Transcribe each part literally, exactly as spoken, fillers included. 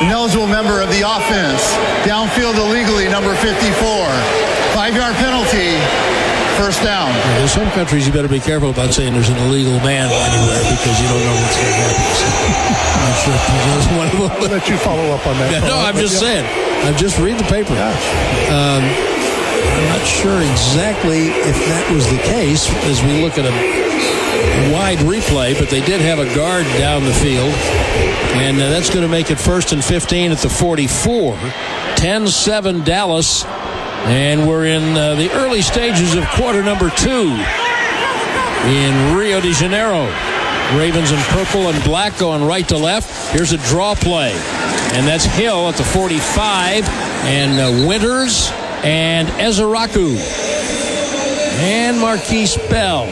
An eligible member of the offense. Downfield illegally, number fifty-four. Five-yard penalty. First down. Well, there's some countries you better be careful about saying there's an illegal man anywhere because you don't know what's going to happen. So I'm not sure if that's one of them. I'll let you follow up on that. Yeah, no, I'm just yeah. saying. I'm just reading the paper. Yeah. Um, I'm not sure exactly if that was the case as we look at a wide replay, but they did have a guard down the field. And uh, that's going to make it first and fifteen at the forty-four. ten seven Dallas. And we're in uh, the early stages of quarter number two in Rio de Janeiro. Ravens in purple and black going right to left. Here's a draw play. And that's Hill at the forty-five. And uh, Winters and Ezeraku. And Marquise Bell.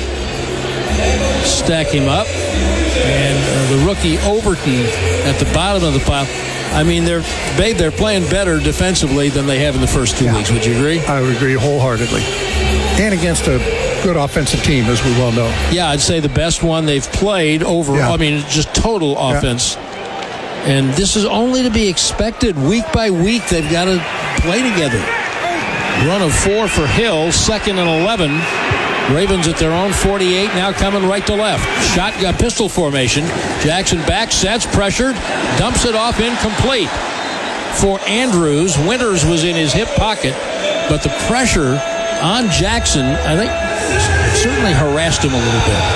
Stack him up. And uh, the rookie Overton at the bottom of the pile. I mean, they're babe, they're playing better defensively than they have in the first two yeah. weeks. Would you agree? I would agree wholeheartedly. And against a good offensive team, as we well know. Yeah, I'd say the best one they've played over. Yeah. I mean, just total offense. Yeah. And this is only to be expected. Week by week, they've got to play together. Run of four for Hill, second and eleven. Ravens at their own forty-eight, now coming right to left. Shotgun pistol formation. Jackson back, sets, pressured, dumps it off, incomplete. For Andrews, Winters was in his hip pocket, but the pressure on Jackson, I think, certainly harassed him a little bit.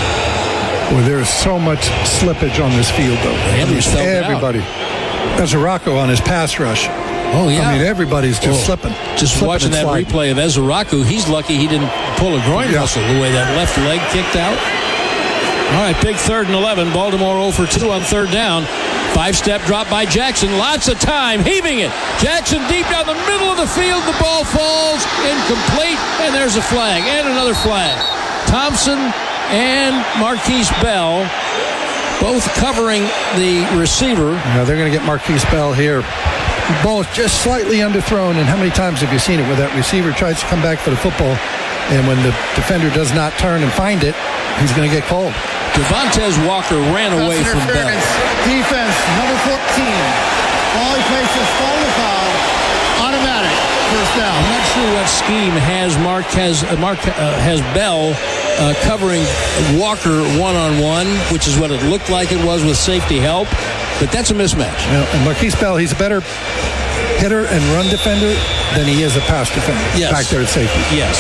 Well, there is so much slippage on this field, though. Andrews felt Everybody. Ezeraku on his pass rush. Oh, yeah. I mean, everybody's just oh. slipping. Just slipping watching that sliding. replay of Ezeraku, he's lucky he didn't pull a groin yeah. muscle the way that left leg kicked out. All right, big third and eleven. Baltimore oh for two on third down. Five-step drop by Jackson. Lots of time, heaving it. Jackson deep down the middle of the field. The ball falls incomplete, and there's a flag, and another flag. Thompson and Marquise Bell both covering the receiver. Now they're going to get Marquise Bell here. The ball is just slightly underthrown, and how many times have you seen it where that receiver tries to come back for the football, and when the defender does not turn and find it, he's going to get called. Devontae Walker ran away from Bell. Defense, number fourteen. Ball he places, fall the foul, automatic, first down. I'm not sure what scheme has Mark has uh, Mark uh, has Bell uh, covering Walker one-on-one, which is what it looked like it was with safety help. But that's a mismatch. Yeah, and Marquise Bell, he's a better hitter and run defender than he is a pass defender. Yes. Back there at safety. Yes.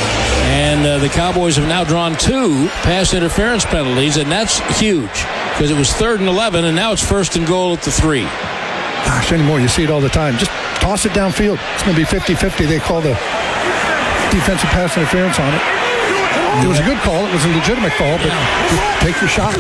And uh, the Cowboys have now drawn two pass interference penalties, and that's huge because it was third and eleven, and now it's first and goal at the three. Gosh, anymore, you see it all the time. Just toss it downfield. It's going to be fifty-fifty. They call the defensive pass interference on it. It was a good call. It was a legitimate call, but yeah. just take your shot.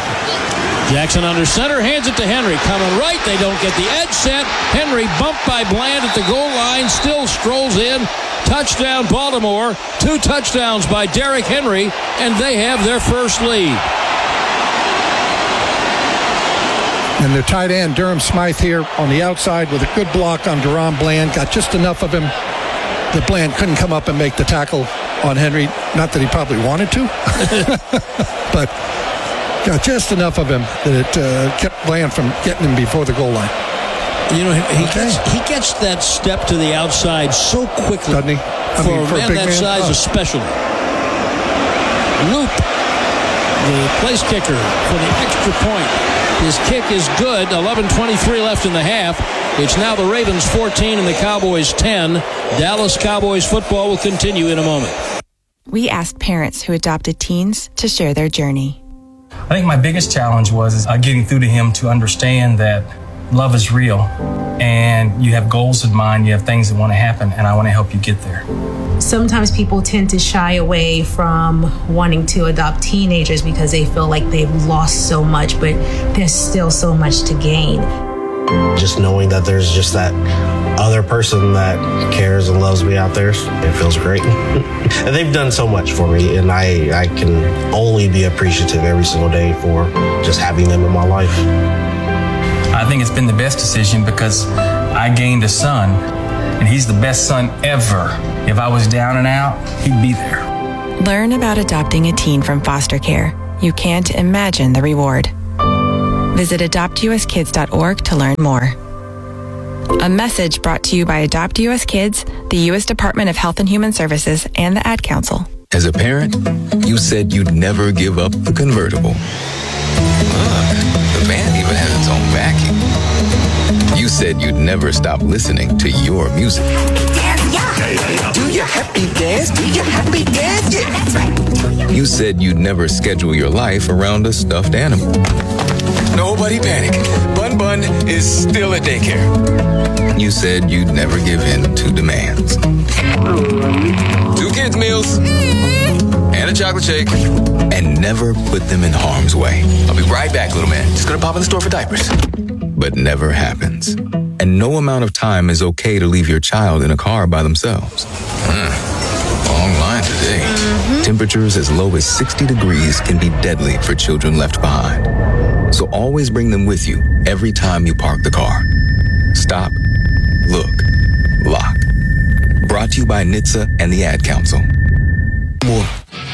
Jackson under center, hands it to Henry. Coming right, they don't get the edge set. Henry bumped by Bland at the goal line, still strolls in. Touchdown Baltimore. Two touchdowns by Derrick Henry, and they have their first lead. And their tight end, Durham Smythe, here on the outside with a good block on Deron Bland. Got just enough of him that Bland couldn't come up and make the tackle on Henry. Not that he probably wanted to, but got just enough of him that it uh, kept Bland from getting him before the goal line. You know, he, okay. gets, he gets that step to the outside so quickly. Doesn't he? I for mean, a man that man? size oh. especially. Loop, the place kicker for the extra point. His kick is good. eleven twenty-three left in the half. It's now the Ravens fourteen and the Cowboys ten. Dallas Cowboys football will continue in a moment. We asked parents who adopted teens to share their journey. I think my biggest challenge was uh, getting through to him to understand that love is real and you have goals in mind, you have things that want to happen, and I want to help you get there. Sometimes people tend to shy away from wanting to adopt teenagers because they feel like they've lost so much, but there's still so much to gain. Just knowing that there's just that other person that cares and loves me out there, it feels great. And they've done so much for me, and I, I can only be appreciative every single day for just having them in my life. I think it's been the best decision because I gained a son, and he's the best son ever. If I was down and out, he'd be there. Learn about adopting a teen from foster care. You can't imagine the reward. Visit adopt u s kids dot org to learn more. A message brought to you by Adopt U S Kids, the U S Department of Health and Human Services, and the Ad Council. As a parent, you said you'd never give up the convertible. Look, the van even has its own vacuum. You said you'd never stop listening to your music. Do your happy dance, do your happy dance, yeah, that's right. You said you'd never schedule your life around a stuffed animal. Nobody panic. Bun Bun is still at daycare. You said you'd never give in to demands. Two kids' meals and a chocolate shake, and never put them in harm's way. I'll be right back, little man. Just gonna pop in the store for diapers. But never happens. And no amount of time is okay to leave your child in a car by themselves. Mm, long line today. Mm-hmm. Temperatures as low as sixty degrees can be deadly for children left behind. So always bring them with you every time you park the car. Stop, look, lock. Brought to you by N H T S A and the Ad Council. More.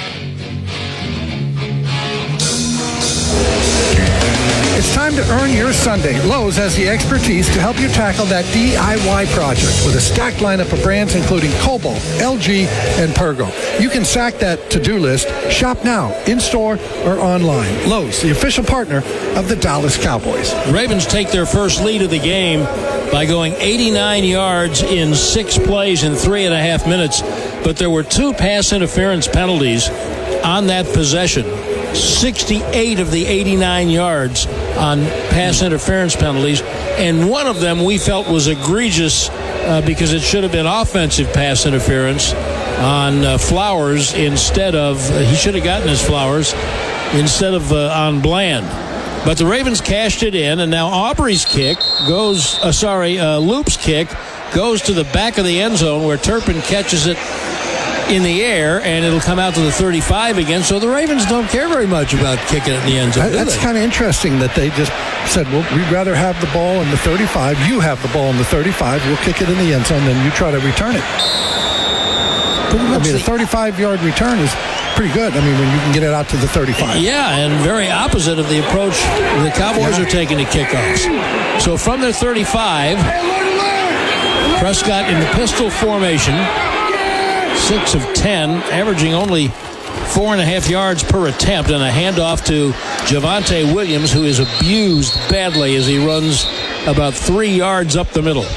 It's time to earn your Sunday. Lowe's has the expertise to help you tackle that D I Y project with a stacked lineup of brands including Cobalt, L G, and Pergo. You can sack that to-do list. Shop now, in-store or online. Lowe's, the official partner of the Dallas Cowboys. Ravens take their first lead of the game by going eighty-nine yards in six plays in three and a half minutes. But there were two pass interference penalties on that possession. sixty-eight of the eighty-nine yards on pass interference penalties, and one of them we felt was egregious uh, because it should have been offensive pass interference on uh, Flowers instead of uh, he should have gotten his Flowers instead of uh, on Bland. But the Ravens cashed it in, and now Aubrey's kick goes uh, sorry uh, Loop's kick goes to the back of the end zone where Turpin catches it in the air, and it'll come out to the thirty-five again. So the Ravens don't care very much about kicking it in the end zone. That's kind of interesting that they just said, well, we'd rather have the ball in the thirty-five. You have the ball in the thirty-five. We'll kick it in the end zone, then you try to return it. I mean, a thirty-five-yard return is pretty good. I mean, when you can get it out to the thirty-five. Yeah, and very opposite of the approach the Cowboys yeah. are taking to kickoffs. So from their thirty-five, Prescott in the pistol formation, six of ten, averaging only four and a half yards per attempt, and a handoff to Javonte Williams, who is abused badly as he runs about three yards up the middle,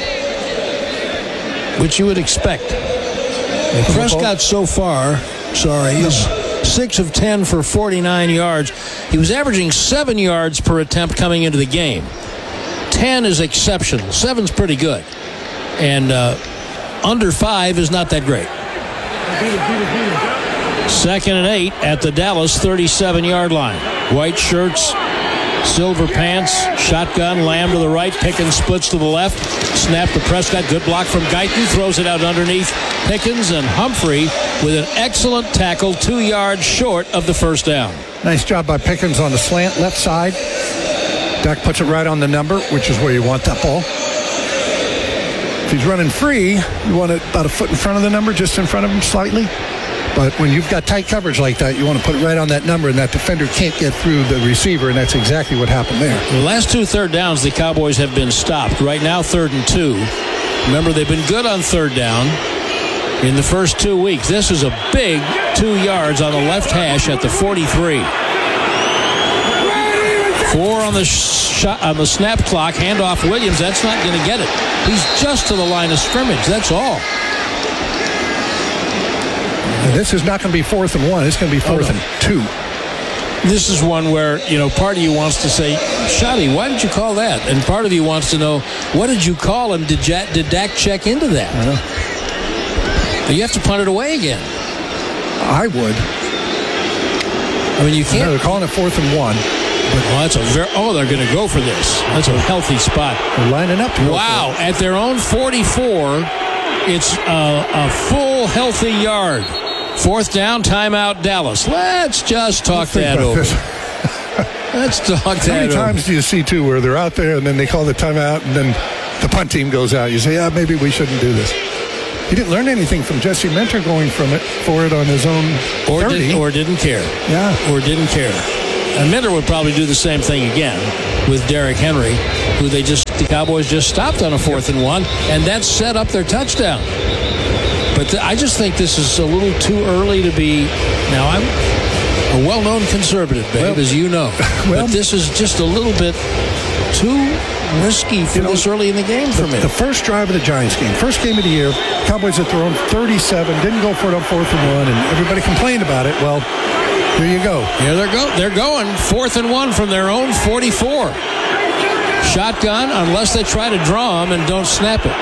which you would expect. And Prescott so far, sorry, is six of ten for forty-nine yards. He was averaging seven yards per attempt coming into the game. ten is exceptional. seven's pretty good. And uh, under five is not that great. Second and eight at the Dallas thirty-seven-yard line. White shirts, silver pants, shotgun, Lamb to the right, Pickens splits to the left, snap to Prescott, good block from Guyton, throws it out underneath Pickens, and Humphrey with an excellent tackle, two yards short of the first down. Nice job by Pickens on the slant, left side. Dak puts it right on the number, which is where you want that ball. If he's running free, you want it about a foot in front of the number, just in front of him slightly. But when you've got tight coverage like that, you want to put it right on that number, and that defender can't get through the receiver, and that's exactly what happened there. The last two third downs, the Cowboys have been stopped. Right now, third and two. Remember, they've been good on third down in the first two weeks. This is a big two yards on the left hash at the forty-three. Four on the shot on the snap clock. Handoff Williams. That's not going to get it. He's just to the line of scrimmage. That's all. And this is not going to be fourth and one. It's going to be fourth oh, no. and two. This is one where, you know, part of you wants to say, Shotty, why did you call that? And part of you wants to know, what did you call him? Did, Jack, did Dak check into that? Uh-huh. You have to punt it away again. I would. I mean, you can't. No, they're calling it fourth and one. But, well, that's a very, oh, they're going to go for this. That's a healthy spot. They're lining up to go Wow, for it. At their own forty-four, it's a, a full, healthy yard. Fourth down, timeout, Dallas. Let's just talk that over. Let's talk How that over. How many times do you see, too, where they're out there and then they call the timeout and then the punt team goes out? You say, yeah, maybe we shouldn't do this. He didn't learn anything from Jesse Minter going from it for it on his own or thirty. Did, or didn't care. Yeah. Or didn't care. and Miller would probably do the same thing again with Derrick Henry, who they just the Cowboys just stopped on a fourth and one, and that set up their touchdown. But th- I just think this is a little too early to be. Now I'm a well-known conservative, babe, well, as you know, well, but this is just a little bit too risky for you know, this early in the game for the, me. The first drive of the Giants game, first game of the year, Cowboys at their own thirty-seven, didn't go for it on fourth and one, and everybody complained about it. Well, here you go. Here they go. They're going fourth and one from their own forty-four. Shotgun, unless they try to draw them and don't snap it.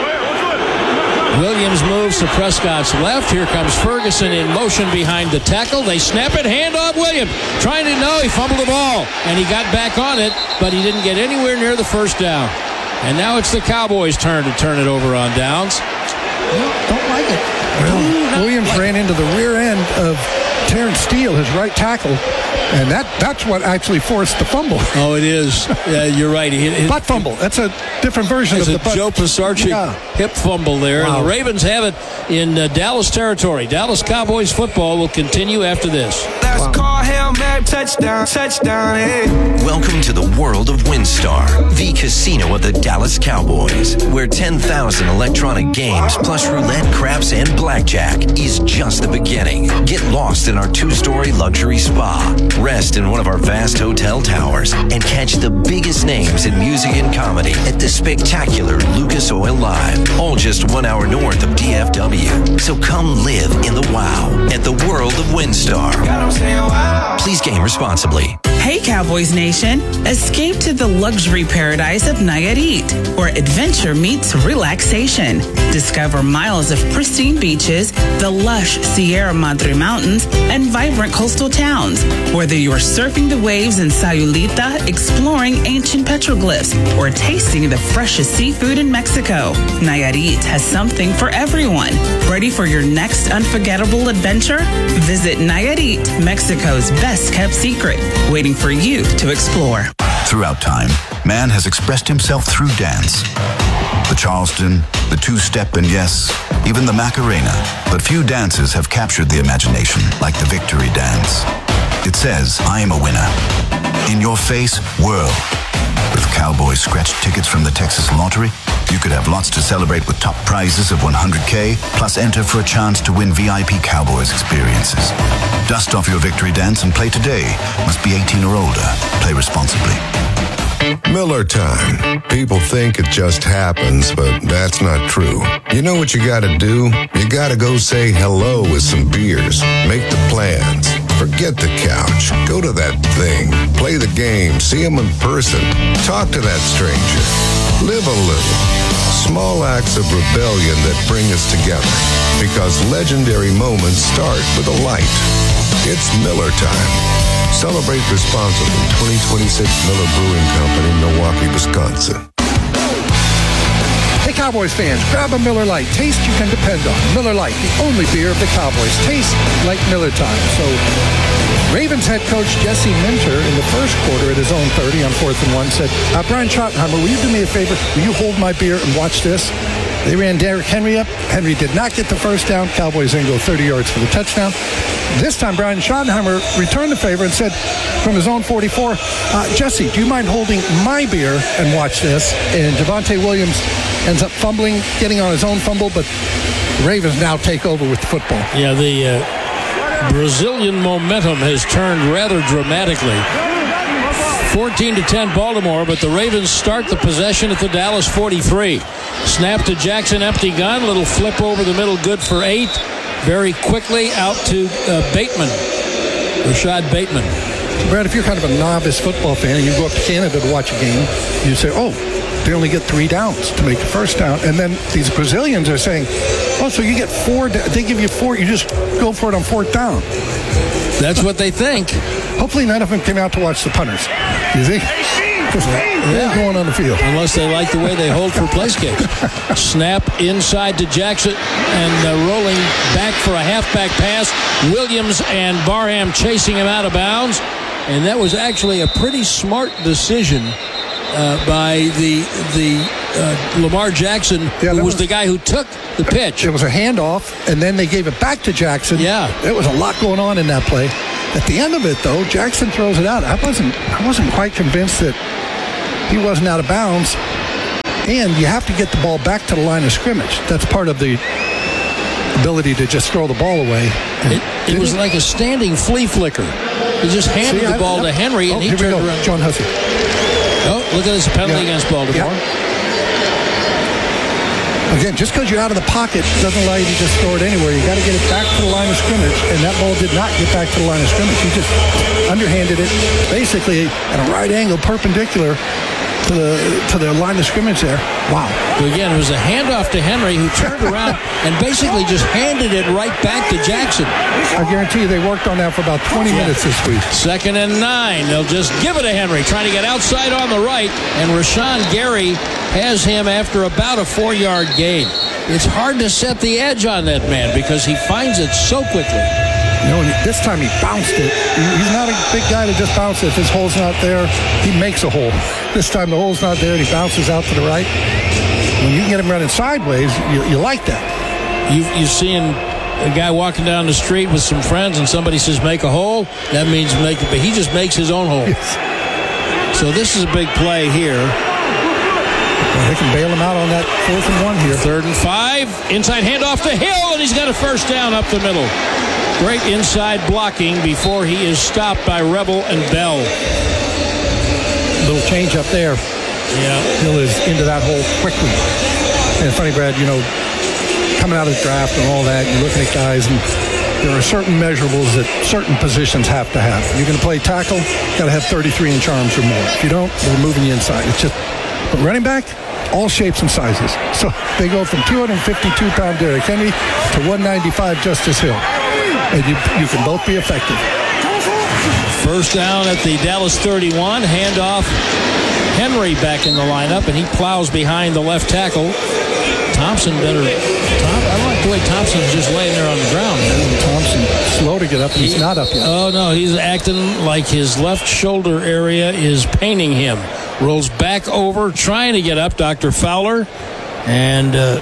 Williams moves to Prescott's left. Here comes Ferguson in motion behind the tackle. They snap it. Handoff Williams. Trying to know. He fumbled the ball. And he got back on it, but he didn't get anywhere near the first down. And now it's the Cowboys' turn to turn it over on downs. No, don't like it. Well, Williams like ran it. into the rear end of Terrence Steele, his right tackle, and that, that's what actually forced the fumble. Oh, it is. Yeah, you're right. It, it, butt fumble. That's a different version of the butt. It's a Joe Pisarcik yeah. hip fumble there. Wow. And the Ravens have it in uh, Dallas territory. Dallas Cowboys football will continue after this. Let's wow. call Hail Mary touchdown, touchdown, hey. Welcome to the world of WinStar, the casino of the Dallas Cowboys, where ten thousand electronic games plus roulette, craps, and blackjack is just the beginning. Get lost in our two-story luxury spa, rest in one of our vast hotel towers, and catch the biggest names in music and comedy at the spectacular Lucas Oil Live, all just one hour north of D F W. So come live in the wow at the world of WinStar. Please game responsibly. Hey Cowboys Nation, escape to the luxury paradise of Nayarit, where adventure meets relaxation. Discover miles of pristine beaches, the lush Sierra Madre Mountains, and vibrant coastal towns. Whether you're surfing the waves in Sayulita, exploring ancient petroglyphs, or tasting the freshest seafood in Mexico, Nayarit has something for everyone. Ready for your next unforgettable adventure? Visit Nayarit, Mexico's best-kept secret, waiting for you to explore. Throughout time, man has expressed himself through dance. The Charleston, the two-step, and yes, even the Macarena. But few dances have captured the imagination like the Victory Dance. It says, I am a winner. In your face, whirl. With Cowboys scratch tickets from the Texas Lottery, you could have lots to celebrate with top prizes of one hundred K, plus enter for a chance to win V I P Cowboys experiences. Dust off your Victory Dance and play today. Must be eighteen or older. Play responsibly. Miller time. People think it just happens, but that's not true. You know what you gotta do? You gotta go say hello with some beers. Make the plans. Forget the couch. Go to that thing. Play the game. See them in person. Talk to that stranger. Live a little. Small acts of rebellion that bring us together. Because legendary moments start with a light. It's Miller time. Celebrate responsibly. twenty twenty-six Miller Brewing Company, Milwaukee, Wisconsin. Hey Cowboys fans, grab a Miller Lite. Taste you can depend on. Miller Lite, the only beer of the Cowboys. Taste like Miller time. So Ravens head coach Jesse Minter in the first quarter at his own thirty on fourth and one said, uh, Brian Schottenheimer, will you do me a favor? Will you hold my beer and watch this? They ran Derrick Henry up. Henry did not get the first down. Cowboys then go thirty yards for the touchdown. This time, Brian Schottenheimer returned the favor and said from his own forty-four, uh, Jesse, do you mind holding my beer and watch this? And Javonte Williams ends up fumbling, getting on his own fumble, but the Ravens now take over with the football. Yeah, the uh, Brazilian momentum has turned rather dramatically. fourteen to ten Baltimore, but the Ravens start the possession at the Dallas forty-three. Snap to Jackson, empty gun, little flip over the middle, good for eight. Very quickly out to uh, Bateman, Rashad Bateman. Brad, if you're kind of a novice football fan and you go up to Canada to watch a game, you say, oh, they only get three downs to make the first down. And then these Brazilians are saying, oh, so you get four, they give you four, you just go for it on fourth down. That's what they think. Hopefully none of them came out to watch the punters. You think? They're going on the field. Unless they like the way they hold for place kicks. Snap inside to Jackson and uh, rolling back for a halfback pass. Williams and Barham chasing him out of bounds. And that was actually a pretty smart decision uh, by the the uh, Lamar Jackson, yeah, who was, was the guy who took the pitch. It was a handoff, and then they gave it back to Jackson. Yeah. There was a lot going on in that play. At the end of it, though, Jackson throws it out. I wasn't, I wasn't quite convinced that he wasn't out of bounds. And you have to get the ball back to the line of scrimmage. That's part of the ability to just throw the ball away. It, it was it? like a standing flea flicker. He just handed See, the ball I, to Henry, oh, and he turned around. John Hussey. Oh, look at this penalty yeah. against Baltimore. Yeah. Again, just because you're out of the pocket doesn't allow you to just throw it anywhere. You got to get it back to the line of scrimmage, and that ball did not get back to the line of scrimmage. He just underhanded it, basically at a right angle, perpendicular to the to the line of scrimmage there. Wow. So again, it was a handoff to Henry, who turned around and basically just handed it right back to Jackson. I guarantee you they worked on that for about twenty minutes this week. Second and nine. They'll just give it to Henry, trying to get outside on the right, and Rashawn Gary has him after about a four-yard gain. It's hard to set the edge on that man because he finds it so quickly. You know, this time he bounced it. He's not a big guy to just bounce it. If his hole's not there, he makes a hole. This time the hole's not there and he bounces out to the right. When you can get him running sideways, you, you like that. You've, you've seen a guy walking down the street with some friends and somebody says, make a hole. That means make it, but he just makes his own hole. Yes. So this is a big play here. Well, they can bail him out on that fourth and one here. Third and five. Inside handoff to Hill, and he's got a first down up the middle. Great inside blocking before he is stopped by Rebel and Bell. Little change up there. Yeah. Hill is into that hole quickly. And funny, Brad, you know, coming out of the draft and all that, you're looking at guys, and there are certain measurables that certain positions have to have. You're going to play tackle, you got to have thirty-three inch arms or more. If you don't, we're moving you inside. It's just, but running back, all shapes and sizes. So they go from two hundred fifty-two pound Derrick Henry to one ninety-five Justice Hill. And you, you can both be effective. First down at the Dallas thirty-one. Handoff. Henry back in the lineup, and he plows behind the left tackle. Thompson better. Tom, I like the way Thompson's just laying there on the ground. Thompson slow to get up, and he's he, not up yet. Oh, no, he's acting like his left shoulder area is paining him. Rolls back over, trying to get up. Doctor Fowler and uh,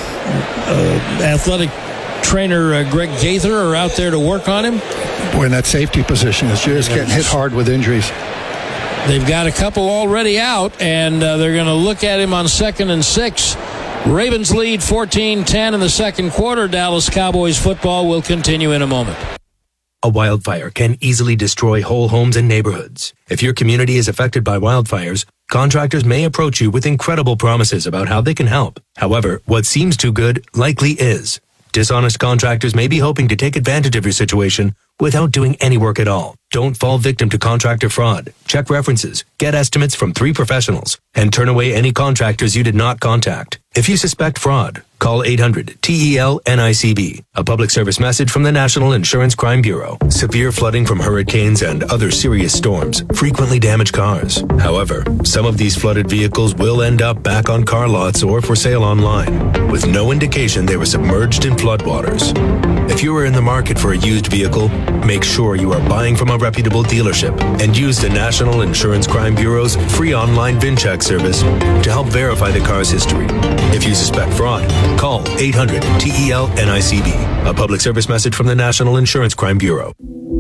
uh, athletic trainer uh, Greg Gaither are out there to work on him. Boy, in that safety position is just getting hit hard with injuries. They've got a couple already out, and uh, they're going to look at him on second and six. Ravens lead fourteen ten in the second quarter. Dallas Cowboys football will continue in a moment. A wildfire can easily destroy whole homes and neighborhoods. If your community is affected by wildfires, contractors may approach you with incredible promises about how they can help. However, what seems too good likely is. Dishonest contractors may be hoping to take advantage of your situation without doing any work at all. Don't fall victim to contractor fraud. Check references, get estimates from three professionals, and turn away any contractors you did not contact. If you suspect fraud, call eight hundred T E L N I C B, a public service message from the National Insurance Crime Bureau. Severe flooding from hurricanes and other serious storms frequently damage cars. However, some of these flooded vehicles will end up back on car lots or for sale online, with no indication they were submerged in floodwaters. If you are in the market for a used vehicle, make sure you are buying from a reputable dealership and use the National Insurance Crime Bureau's free online VinCheck service to help verify the car's history. If you suspect fraud, call eight hundred T E L N I C B, a public service message from the National Insurance Crime Bureau.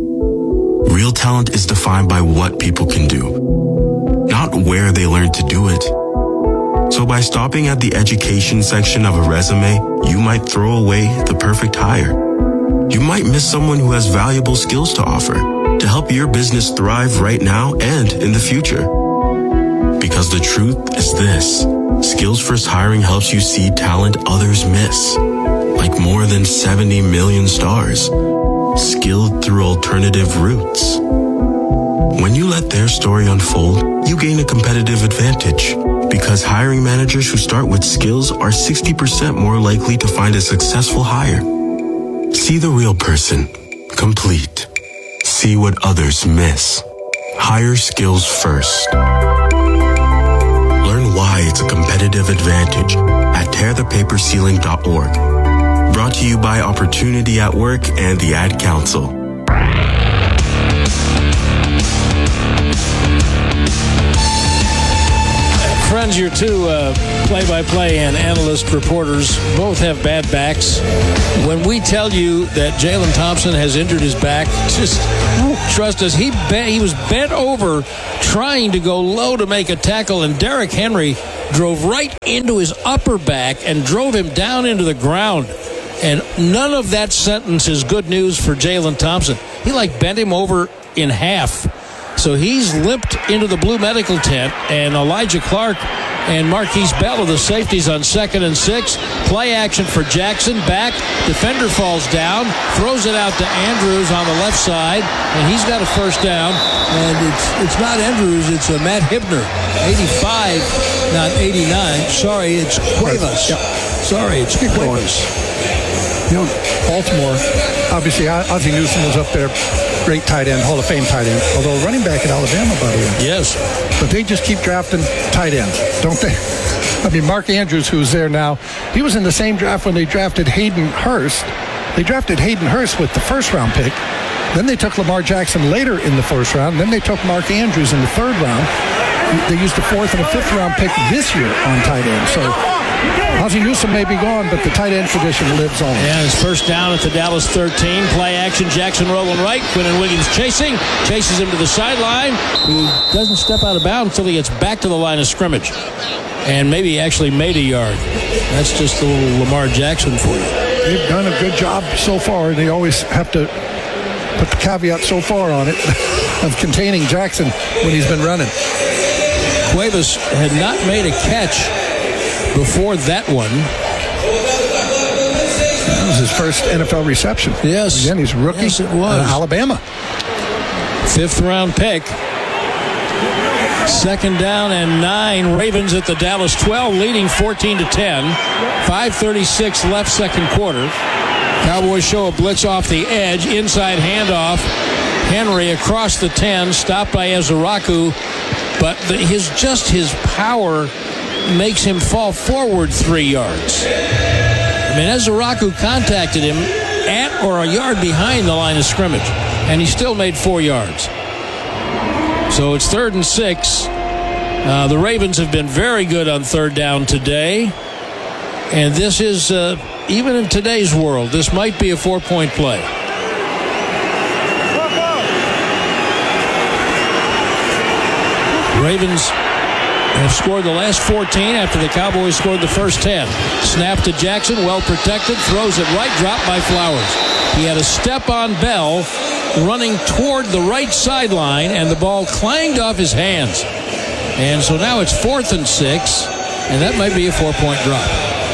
Real talent is defined by what people can do, not where they learn to do it. So by stopping at the education section of a resume, you might throw away the perfect hire. You might miss someone who has valuable skills to offer to help your business thrive right now and in the future. Because the truth is this, Skills First Hiring helps you see talent others miss, like more than seventy million stars, skilled through alternative routes. When you let their story unfold, you gain a competitive advantage, because hiring managers who start with skills are sixty percent more likely to find a successful hire. See the real person, complete. See what others miss. Hire skills first. Learn why it's a competitive advantage at tear the paper ceiling dot org. Brought to you by Opportunity at Work and the Ad Council. Friend Fonz, your two uh, play-by-play and analyst reporters both have bad backs. When we tell you that Jalen Thompson has injured his back, just trust us. He be- he was bent over trying to go low to make a tackle, and Derrick Henry drove right into his upper back and drove him down into the ground. And none of that sentence is good news for Jalen Thompson. He like bent him over in half. So he's limped into the blue medical tent, and Elijah Clark and Marquise Bell are the safeties on second and six. Play action for Jackson. Back. Defender falls down. Throws it out to Andrews on the left side, and he's got a first down. And it's it's not Andrews, it's uh, Matt Hibner. eighty-five, not eighty-nine. Sorry, it's Cuevas. Yep. Sorry, it's Keep going. Cuevas. You know, Baltimore, obviously, Ozzie Newsome was up there. Great tight end, Hall of Fame tight end. Although running back at Alabama, by the way. Yes. But they just keep drafting tight ends, don't they? I mean, Mark Andrews, who's there now, he was in the same draft when they drafted Hayden Hurst. They drafted Hayden Hurst with the first round pick. Then they took Lamar Jackson later in the first round. Then they took Mark Andrews in the third round. They used a fourth and a fifth round pick this year on tight end. So Ozzie Newsome may be gone, but the tight end tradition lives on. And it's first down at the Dallas thirteen. Play action, Jackson rolling right. Quinnen Williams chasing. Chases him to the sideline. He doesn't step out of bounds until he gets back to the line of scrimmage. And maybe he actually made a yard. That's just a little Lamar Jackson for you. They've done a good job so far. They always have to put the caveat so far on it of containing Jackson when he's been running. Cuevas had not made a catch before that one. That was his first N F L reception. Yes. Again, he's a rookie. Yes, it was. Uh, Alabama. Fifth round pick. Second down and nine. Ravens at the Dallas twelve, leading fourteen to ten. five thirty-six left, second quarter. Cowboys show a blitz off the edge. Inside handoff. Henry across the ten, stopped by Ezeraku. But the, his just his power makes him fall forward three yards. I mean, Ezeraku contacted him at or a yard behind the line of scrimmage, and he still made four yards. So it's third and six. Uh, the Ravens have been very good on third down today, and this is, uh, even in today's world, this might be a four-point play. Ravens have scored the last fourteen after the Cowboys scored the first ten. Snap to Jackson, well protected, throws it right, dropped by Flowers. He had a step on Bell running toward the right sideline, and the ball clanged off his hands. And so now it's fourth and six, and that might be a four-point drop.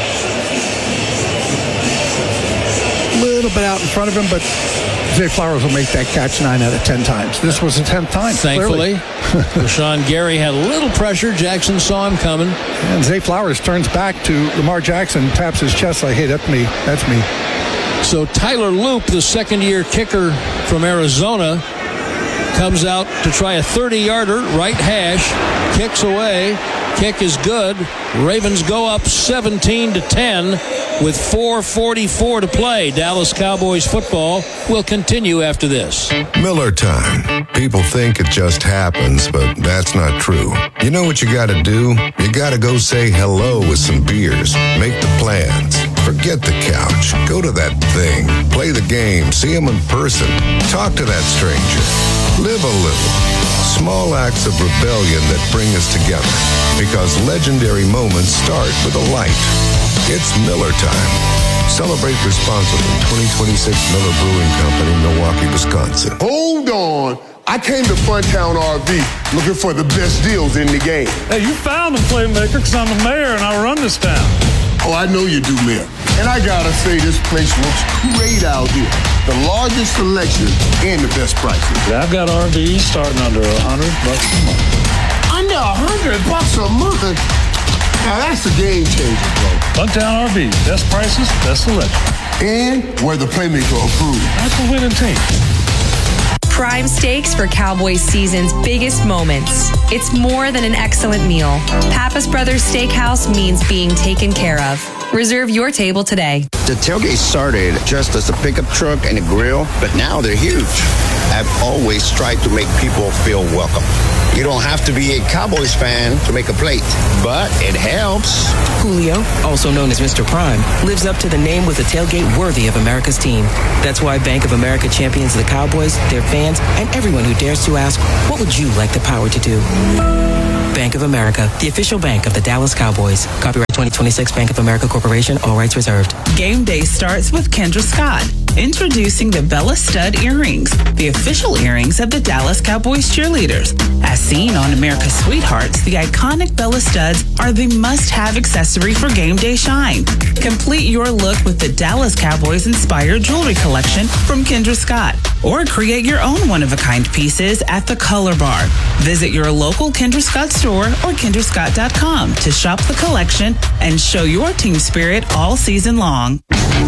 A little bit out in front of him, but Zay Flowers will make that catch nine out of ten times. This was the tenth time. Thankfully, Rashawn Gary had a little pressure. Jackson saw him coming. And Zay Flowers turns back to Lamar Jackson, taps his chest like, hey, that's me. That's me. So Tyler Loop, the second-year kicker from Arizona, comes out to try a thirty-yarder, right hash, kicks away. Kick is good. Ravens go up seventeen to ten with four forty-four to play. Dallas Cowboys football will continue after this. Miller time. People think it just happens, but that's not true. You know what you gotta do? You gotta go say hello with some beers. Make the plans. Forget the couch. Go to that thing. Play the game. See him in person. Talk to that stranger. Live a little. Small acts of rebellion that bring us together. Because legendary moments start with a light. It's Miller time. Celebrate responsibly. twenty twenty-six Miller Brewing Company, Milwaukee, Wisconsin. Hold on. I came to Funtown R V looking for the best deals in the game. Hey, you found a playmaker because I'm the mayor and I run this town. Oh, I know you do, Mayor. And I gotta say, this place looks great out here. The largest selection and the best prices. Yeah, I've got R Vs starting under a hundred bucks a month. Under a hundred bucks a month? Now that's a game changer, bro. Funtown R V, best prices, best selection. And we're the playmaker approved. That's a winning team. Prime Steaks for Cowboys season's biggest moments. It's more than an excellent meal. Pappas Brothers Steakhouse means being taken care of. Reserve your table today. The tailgate started just as a pickup truck and a grill, but now they're huge. I've always tried to make people feel welcome. You don't have to be a Cowboys fan to make a plate, but it helps. Julio, also known as Mister Prime, lives up to the name with a tailgate worthy of America's team. That's why Bank of America champions the Cowboys, their fans, and everyone who dares to ask, what would you like the power to do? Bank of America, the official bank of the Dallas Cowboys. Copyright twenty twenty-six Bank of America Corporation, all rights reserved. Game day starts with Kendra Scott, introducing the Bella Stud earrings, the official earrings of the Dallas Cowboys cheerleaders. As seen on America's Sweethearts, the iconic Bella Studs are the must-have accessory for game day shine. Complete your look with the Dallas Cowboys-inspired jewelry collection from Kendra Scott, or create your own one-of-a-kind pieces at the Color Bar. Visit your local Kendra Scott store or kendra scott dot com to shop the collection and show your team spirit all season long.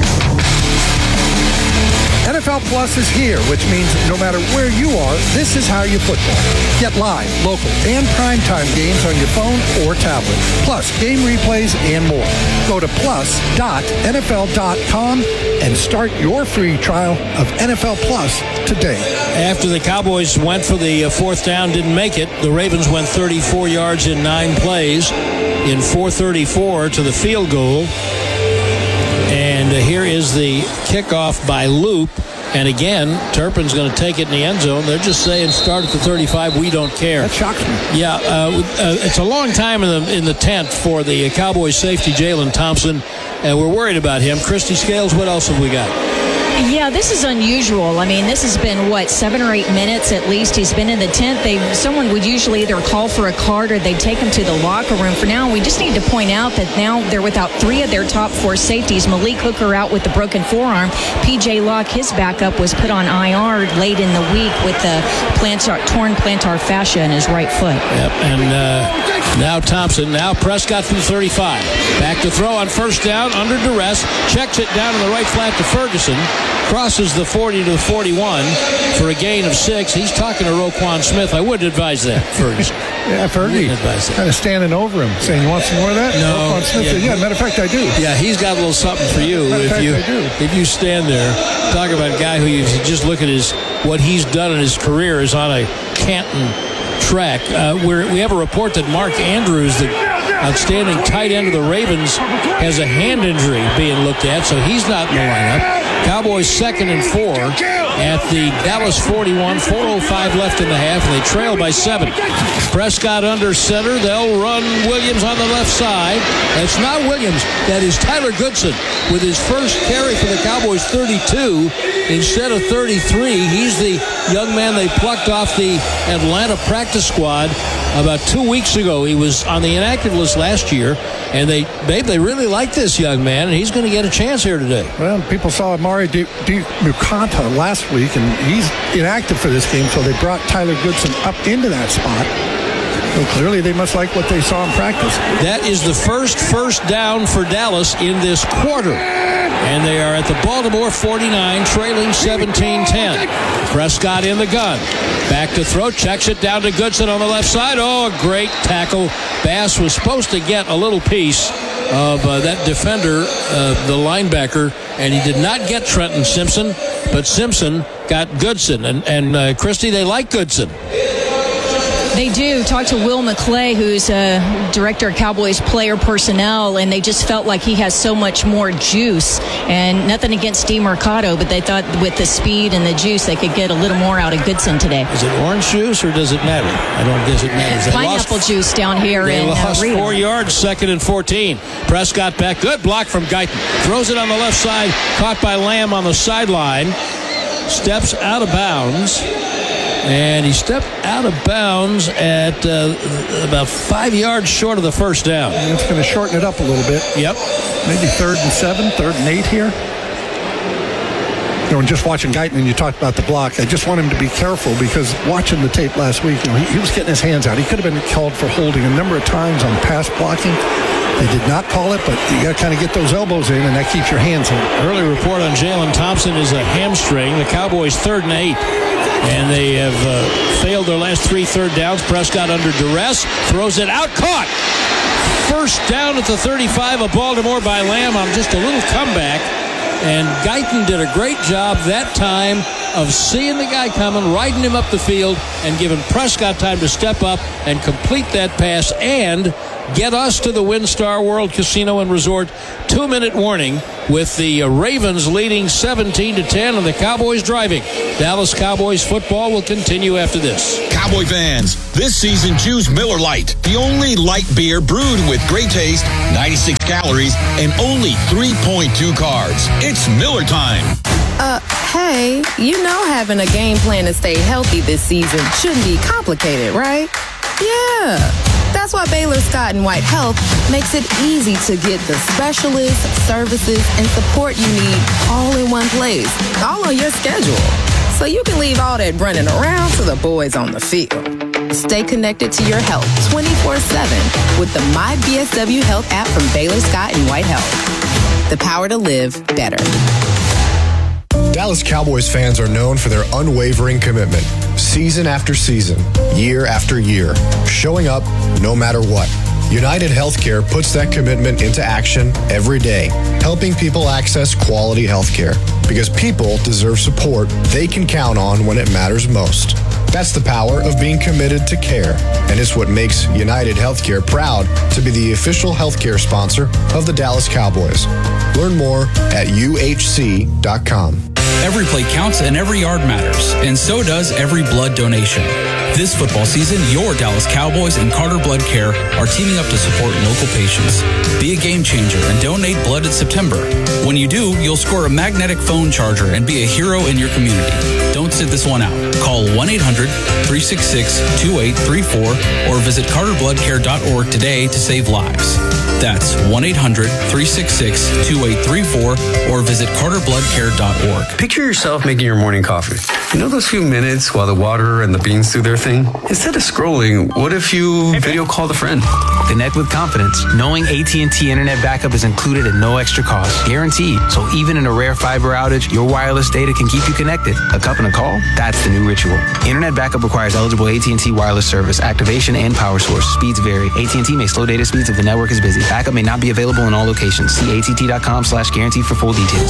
N F L Plus is here, which means no matter where you are, this is how you football. Get live, local, and primetime games on your phone or tablet, plus game replays and more. Go to plus dot N F L dot com and start your free trial of N F L Plus today. After the Cowboys went for the uh, fourth down, didn't make it, the Ravens went thirty-four yards in nine plays in four thirty-four to the field goal. And uh, here is the kickoff by Loop. And again, Turpin's going to take it in the end zone. They're just saying start at the thirty-five. We don't care. That shocks me. Yeah, uh, uh, it's a long time in the in the tent for the Cowboys safety, Jalen Thompson. And we're worried about him. Christy Scales, what else have we got? Yeah, this is unusual. I mean, this has been, what, seven or eight minutes at least. He's been in the tent. They Someone would usually either call for a card or they'd take him to the locker room. For now, we just need to point out that now they're without three of their top four safeties. Malik Hooker out with the broken forearm. P J Locke, his backup, was put on I R late in the week with the plantar, torn plantar fascia in his right foot. Yep, and uh, now Thompson, now Prescott from thirty-five. Back to throw on first down, under duress, checks it down in the right flat to Ferguson. Crosses the forty to the forty-one for a gain of six. He's talking to Roquan Smith. I would advise that, Ferguson. Yeah, I've heard he kind of standing over him, saying, "You want some more of that?" No. Roquan Smith Yeah, said, yeah, matter of fact, I do. Yeah, he's got a little something for you. Matter of If fact, you I do. if you stand there, talk about a guy who you just look at his what he's done in his career is on a Canton track. Uh, where we have a report that Mark Andrews, the outstanding tight end of the Ravens, has a hand injury being looked at, so he's not in the lineup. Cowboys second and four at the Dallas forty-one, four oh five left in the half, and they trail by seven. Prescott under center. They'll run Williams on the left side. It's not Williams. That is Tyler Goodson with his first carry for the Cowboys, thirty-two instead of thirty-three. He's the young man they plucked off the Atlanta practice squad about two weeks ago. He was on the inactive list last year, and they, babe, they really like this young man, and he's going to get a chance here today. Well, people saw Amari Di Mukanta last week, and he's inactive for this game, so they brought Tyler Goodson up into that spot. So clearly they must like what they saw in practice. That is the first first down for Dallas in this quarter. And they are at the Baltimore forty-nine, trailing seventeen ten. Prescott in the gun. Back to throw, checks it down to Goodson on the left side. Oh, a great tackle. Bass was supposed to get a little piece of uh, that defender, uh, the linebacker, and he did not get Trenton Simpson, but Simpson got Goodson. And, and uh, Christy, they like Goodson. They do. Talk to Will McClay, who's a director of Cowboys player personnel, and they just felt like he has so much more juice. And nothing against Steve Mercado, but they thought with the speed and the juice, they could get a little more out of Goodson today. Is it orange juice or does it matter? I don't guess it matters. They Pineapple lost, juice down here they in lost uh, four yards, second and fourteen. Prescott back. Good block from Guyton. Throws it on the left side. Caught by Lamb on the sideline. Steps out of bounds. And he stepped out of bounds at uh, about five yards short of the first down. And it's going to shorten it up a little bit. Yep. Maybe third and seven, third and eight here. You know, and just watching Guyton, and you talked about the block, I just want him to be careful because watching the tape last week, you know, he, he was getting his hands out. He could have been called for holding a number of times on pass blocking. They did not call it, but you got to kind of get those elbows in, and that keeps your hands in. Early report on Jalen Thompson is a hamstring. The Cowboys third and eight. And they have uh, failed their last three third downs. Prescott under duress. Throws it out. Caught. First down at the thirty-five of Baltimore by Lamb on just a little comeback. And Guyton did a great job that time of seeing the guy coming, riding him up the field, and giving Prescott time to step up and complete that pass and get us to the WinStar World Casino and Resort two-minute warning with the Ravens leading seventeen to ten and the Cowboys driving. Dallas Cowboys football will continue after this. Cowboy fans, this season choose Miller Lite, the only light beer brewed with great taste, ninety-six calories, and only three point two carbs. It's Miller time. Uh, hey, you know having a game plan to stay healthy this season shouldn't be complicated, right? Yeah. That's why Baylor Scott and White Health makes it easy to get the specialists, services, and support you need all in one place, all on your schedule. So you can leave all that running around to the boys on the field. Stay connected to your health twenty-four seven with the My B S W Health app from Baylor Scott and White Health. The power to live better. Dallas Cowboys fans are known for their unwavering commitment, season after season, year after year, showing up no matter what. United Healthcare puts that commitment into action every day, helping people access quality healthcare, because people deserve support they can count on when it matters most. That's the power of being committed to care, and it's what makes United Healthcare proud to be the official healthcare sponsor of the Dallas Cowboys. Learn more at U H C dot com. Every play counts and every yard matters, and so does every blood donation. This football season, your Dallas Cowboys and Carter Blood Care are teaming up to support local patients. Be a game changer and donate blood in September. When you do, you'll score a magnetic phone charger and be a hero in your community. Don't sit this one out. Call one eight hundred, three six six, two eight three four or visit carter blood care dot org today to save lives. That's one eight hundred, three six six, two eight three four or visit carter blood care dot org. Picture yourself making your morning coffee. You know those few minutes while the water and the beans do their thing? Instead of scrolling, what if you video called a friend? Connect with confidence, knowing A T and T Internet Backup is included at no extra cost. Guaranteed. So even in a rare fiber outage, your wireless data can keep you connected. A cup and a call? That's the new ritual. Internet Backup requires eligible A T and T wireless service, activation, and power source. Speeds vary. A T and T may slow data speeds if the network is busy. Backup may not be available in all locations. See A T T dot com slash guarantee for full details.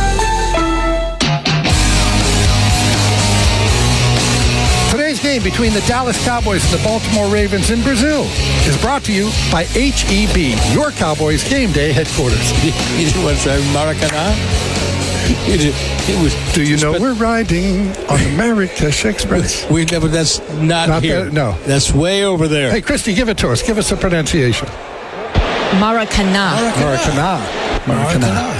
Today's game between the Dallas Cowboys and the Baltimore Ravens in Brazil is brought to you by H E B, your Cowboys game day headquarters. You didn't want to say Maracanã? It was. Do you know we're riding on the Marrakesh Express? We never. That's not, Not here. there, no. That's way over there. Hey, Christy, give it to us. Give us the pronunciation. Maracanã. Maracanã. Maracanã.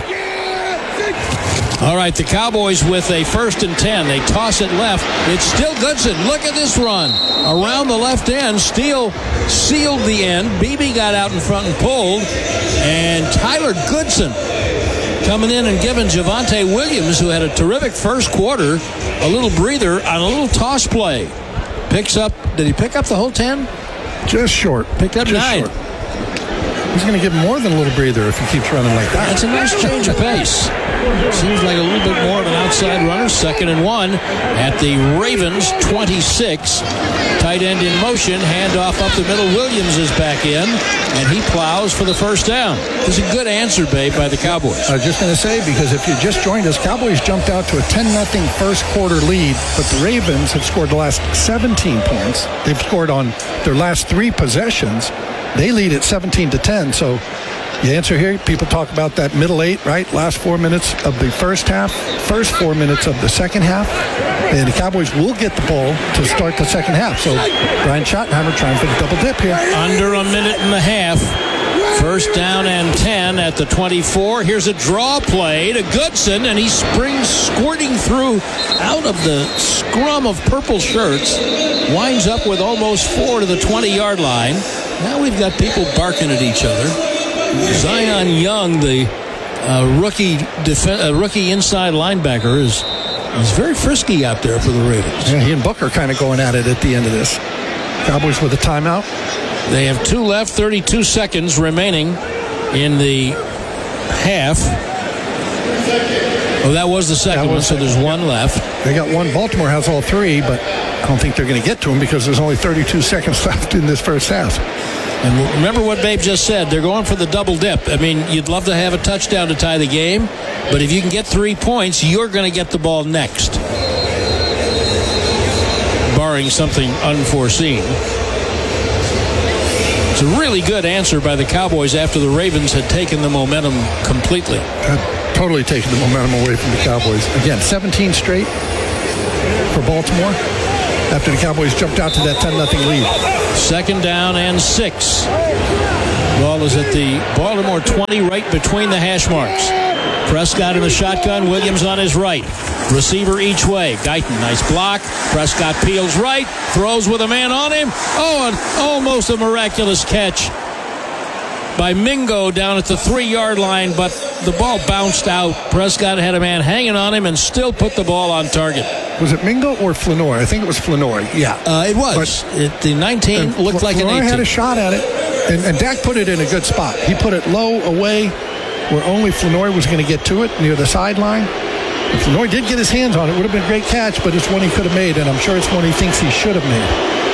All right, the Cowboys with a first and ten. They toss it left. It's still Goodson. Look at this run. Around the left end. Steele sealed the end. Beebe got out in front and pulled. And Tyler Goodson coming in and giving Javonte Williams, who had a terrific first quarter, a little breather on a little toss play. Picks up, did he pick up the whole ten? Just short. Picked up Just nine. short. He's going to give more than a little breather if he keeps running like that. That's a nice change of pace. Seems like a little bit more of an outside runner. Second and one at the Ravens twenty-six. Tight end in motion. Handoff up the middle. Williams is back in, and he plows for the first down. This is a good answer, babe, by the Cowboys. I was just going to say, because if you just joined us, Cowboys jumped out to a ten nothing first quarter lead, but the Ravens have scored the last seventeen points. They've scored on their last three possessions. They lead at seventeen to ten. So the answer here, people talk about that middle eight, right? Last four minutes of the first half, first four minutes of the second half. And the Cowboys will get the ball to start the second half. So Brian Schottenheimer trying for the double dip here. Under a minute and a half. First down and ten at the twenty-four. Here's a draw play to Goodson, and he springs squirting through out of the scrum of purple shirts. Winds up with almost four to the twenty-yard line. Now we've got people barking at each other. Zion Young, the uh, rookie def- uh, rookie inside linebacker, is is very frisky out there for the Ravens. Yeah, he and Booker kind of going at it at the end of this. Cowboys with a timeout. They have two left, thirty-two seconds remaining in the half. Oh, that was the second one, so there's one left. They got one. Baltimore has all three, but I don't think they're going to get to them because there's only thirty-two seconds left in this first half. And remember what Babe just said. They're going for the double dip. I mean, you'd love to have a touchdown to tie the game, but if you can get three points, you're going to get the ball next, barring something unforeseen. It's a really good answer by the Cowboys after the Ravens had taken the momentum completely. Uh, totally taken the momentum away from the Cowboys. Again, seventeen straight for Baltimore after the Cowboys jumped out to that ten nothing lead. Second down and six. Ball is at the Baltimore twenty, right between the hash marks. Prescott in the shotgun, Williams on his right. Receiver each way. Guyton, nice block. Prescott peels right, throws with a man on him. Oh, and almost a miraculous catch by Mingo down at the three-yard line, but the ball bounced out. Prescott had a man hanging on him and still put the ball on target. Was it Mingo or Flanoy? I think it was Flanoy. Yeah, uh, it was. It, the nineteen looked Fl- like an eighteen. eighteen. Had a shot at it, and, and Dak put it in a good spot. He put it low away, where only Flanoy was going to get to it near the sideline. If Flanoy did get his hands on it, it would have been a great catch, but it's one he could have made, and I'm sure it's one he thinks he should have made.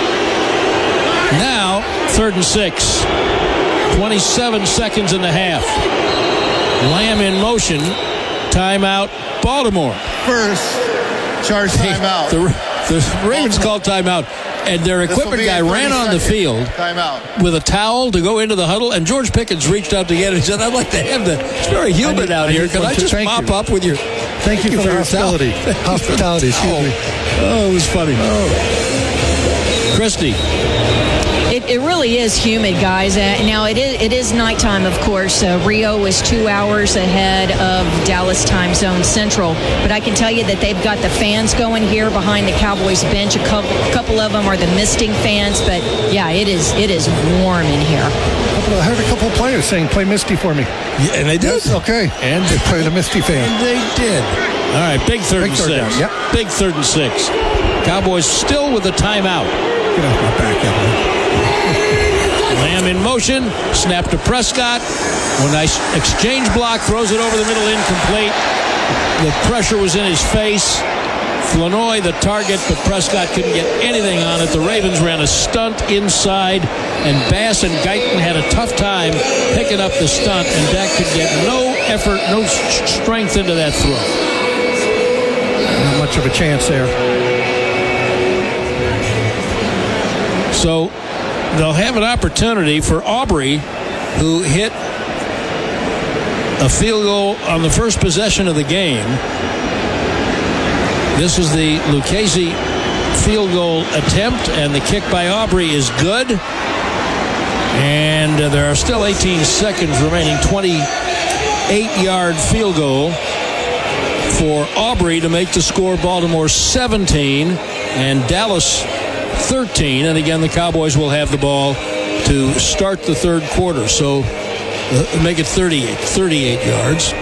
Now, third and six. twenty-seven seconds and a half. Lamb in motion. Timeout, Baltimore. First, charge timeout. The, the Ravens called timeout, and their equipment guy ran on the field timeout with a towel to go into the huddle, and George Pickens reached out to get it. He said, I'd like to have the, it's very humid I need, out I here. need Can I just mop you. up with your, thank you, you for, for the hospitality. Hospitality, excuse oh. me. Oh, it was funny. Oh. Christy. It, it really is humid, guys. Uh, now, it is, it is nighttime, of course. Uh, Rio is two hours ahead of Dallas time zone central. But I can tell you that they've got the fans going here behind the Cowboys bench. A couple, couple of them are the misting fans. But, yeah, it is it is warm in here. I heard a couple of players saying, play Misty for me. Yeah, and they did. Yes, okay. And they played a Misty fan. And they did. All right, big third big and third six. Down, yep. Big third and six. Cowboys still with a timeout. Get off my back, Evan. Lamb in motion, snap to Prescott. One nice exchange block, throws it over the middle, incomplete. The pressure was in his face. Flanoy the target, but Prescott couldn't get anything on it. The Ravens ran a stunt inside, and Bass and Guyton had a tough time picking up the stunt, and Dak could get no effort, no strength into that throw. Not much of a chance there. So they'll have an opportunity for Aubrey, who hit a field goal on the first possession of the game. This is the Lucchese field goal attempt, and the kick by Aubrey is good. And uh, there are still eighteen seconds remaining. twenty-eight-yard field goal for Aubrey to make the score Baltimore seventeen and Dallas thirteen. And again, the Cowboys will have the ball to start the third quarter. So uh, make it thirty-eight, thirty-eight yards.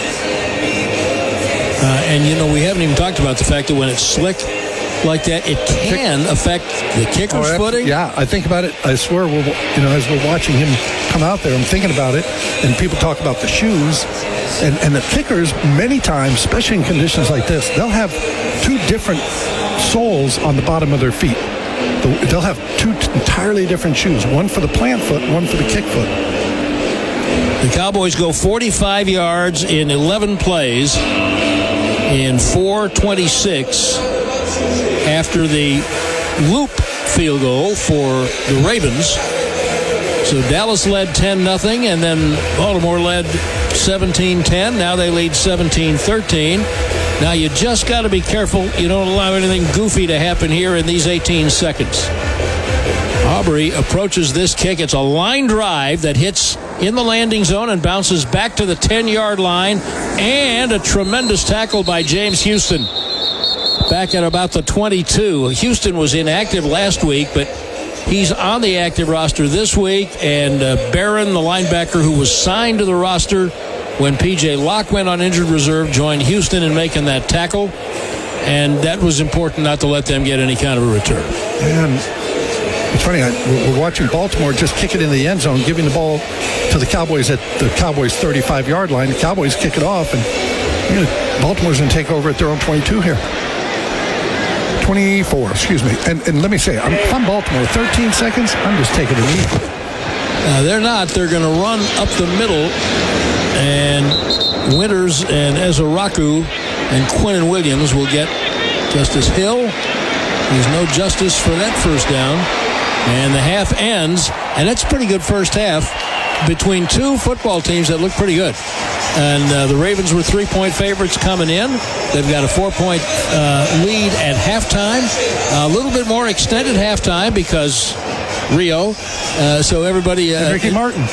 Uh, and, you know, we haven't even talked about the fact that when it's slick like that, it can affect the kicker's oh, footing. Yeah, I think about it. I swear, we're, you know, as we're watching him come out there, I'm thinking about it, and people talk about the shoes. And, and the kickers, many times, especially in conditions like this, they'll have two different soles on the bottom of their feet. They'll have two entirely different shoes, one for the plant foot, one for the kick foot. The Cowboys go forty-five yards in eleven plays in four twenty-six after the loop field goal for the Ravens. So Dallas led ten nothing, and then Baltimore led seventeen ten. Now they lead seventeen thirteen. Now you just got to be careful you don't allow anything goofy to happen here in these eighteen seconds. Aubrey approaches this kick. It's a line drive that hits in the landing zone and bounces back to the ten-yard line, and a tremendous tackle by James Houston back at about the twenty-two. Houston was inactive last week, but he's on the active roster this week, and uh, Barron, the linebacker who was signed to the roster when P J Locke went on injured reserve, joined Houston in making that tackle, and that was important not to let them get any kind of a return. And it's funny, I, we're watching Baltimore just kick it in the end zone, giving the ball to the Cowboys at the Cowboys' thirty-five-yard line. The Cowboys kick it off, and you know, Baltimore's going to take over at their own twenty-two here. twenty-four, excuse me. And, and let me say, I'm, if I'm Baltimore, thirteen seconds, I'm just taking it easy. Uh, they're not. They're going to run up the middle, and Winters and Ezeraku and Quinnen Williams will get Justice Hill. There's no justice for that first down. And the half ends, and that's a pretty good first half between two football teams that look pretty good. And uh, the Ravens were three-point favorites coming in. They've got a four-point uh, lead at halftime. A little bit more extended halftime because Rio. Uh, so everybody... Uh, Ricky Martin.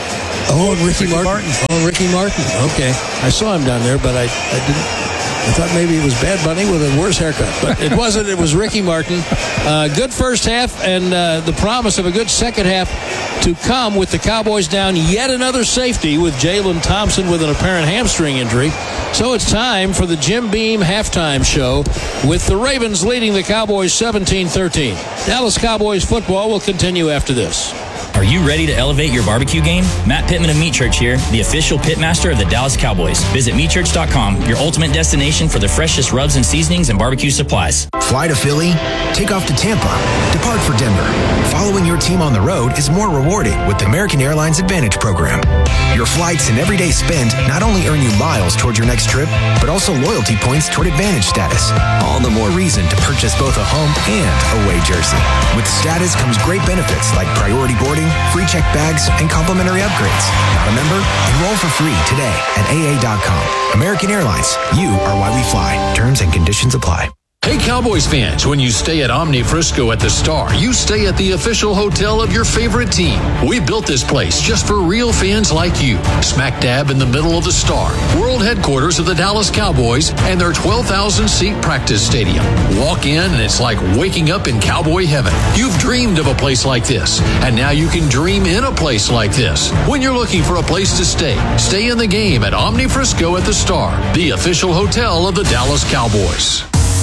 Oh, and Ricky, Ricky Martin. Martin. Oh, Ricky Martin. Okay. I saw him down there, but I, I didn't... I thought maybe it was Bad Bunny with a worse haircut, but it wasn't. It was Ricky Martin. Uh, good first half, and uh, the promise of a good second half to come with the Cowboys down yet another safety with Jalen Thompson with an apparent hamstring injury. So it's time for the Jim Beam halftime show with the Ravens leading the Cowboys seventeen thirteen. Dallas Cowboys football will continue after this. Are you ready to elevate your barbecue game? Matt Pittman of Meat Church here, the official pitmaster of the Dallas Cowboys. Visit meat church dot com, your ultimate destination for the freshest rubs and seasonings and barbecue supplies. Fly to Philly, take off to Tampa, depart for Denver. Following your team on the road is more rewarding with the American Airlines Advantage program. Your flights and everyday spend not only earn you miles toward your next trip, but also loyalty points toward Advantage status. All the more reason to purchase both a home and away jersey. With status comes great benefits like priority boarding, free check bags, and complimentary upgrades. Not a member? Enroll for free today at A A dot com. American Airlines, you are why we fly. Terms and conditions apply. Hey Cowboys fans, when you stay at Omni Frisco at the Star, you stay at the official hotel of your favorite team. We built this place just for real fans like you. Smack dab in the middle of the Star, world headquarters of the Dallas Cowboys and their twelve thousand seat practice stadium. Walk in and it's like waking up in cowboy heaven. You've dreamed of a place like this, and now you can dream in a place like this. When you're looking for a place to stay, stay in the game at Omni Frisco at the Star, the official hotel of the Dallas Cowboys.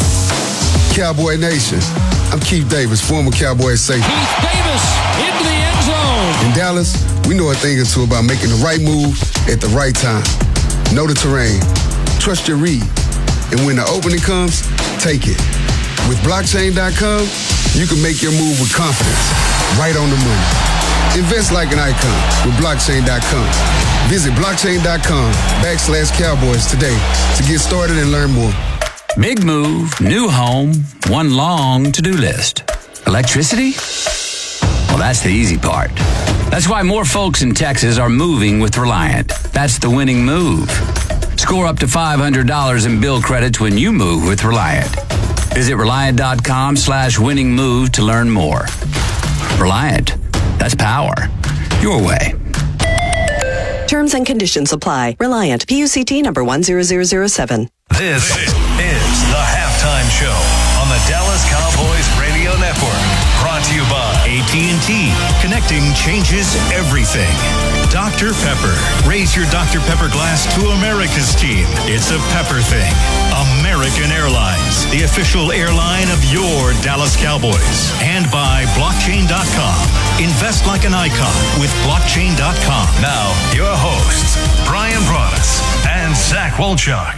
Cowboy Nation, I'm Keith Davis, former Cowboy safety. Keith Davis into the end zone. In Dallas, we know a thing or two about making the right move at the right time. Know the terrain, trust your read, and when the opening comes, take it. With blockchain dot com, you can make your move with confidence, right on the money. Invest like an icon with blockchain dot com. Visit blockchain dot com backslash Cowboys today to get started and learn more. Big move, new home, one long to-do list. Electricity? Well, that's the easy part. That's why more folks in Texas are moving with Reliant. That's the winning move. Score up to five hundred dollars in bill credits when you move with Reliant. Visit Reliant dot com slash winning move to learn more. Reliant. That's power. Your way. Terms and conditions apply. Reliant. P U C T number one zero zero zero seven. This is the Halftime Show on the Dallas Cowboys Radio Network. Brought to you by A T and T. Connecting changes everything. Doctor Pepper. Raise your Doctor Pepper glass to America's team. It's a Pepper thing. American Airlines, the official airline of your Dallas Cowboys. And by blockchain dot com. Invest like an icon with blockchain dot com. Now, your hosts, Brian Broaddus and Zach Wolchuk.